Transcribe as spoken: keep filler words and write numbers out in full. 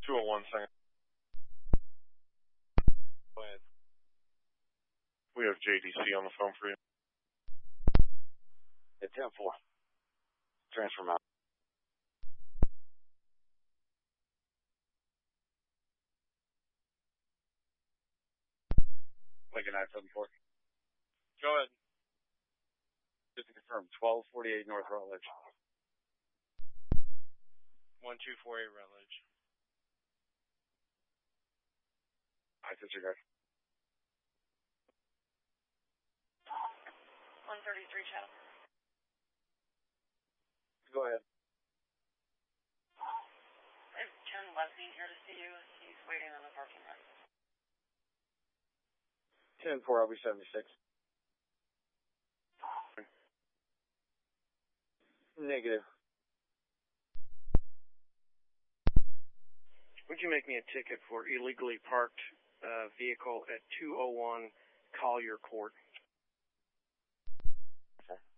two oh one, second. Go ahead. We have J D C on the phone for you. At ten four. Transfer out. Lincoln nine seven four. Go ahead. Just to confirm, twelve forty-eight North Rutledge. one two four eight Rutledge. I disregard. one thirty-three Chatham. Go ahead. I have Ken Lesney here to see you. He's waiting on the parking lot. ten four, I'll be seventy-six. Negative. Would you make me a ticket for illegally parked uh, vehicle at two oh one Collier Court? Okay.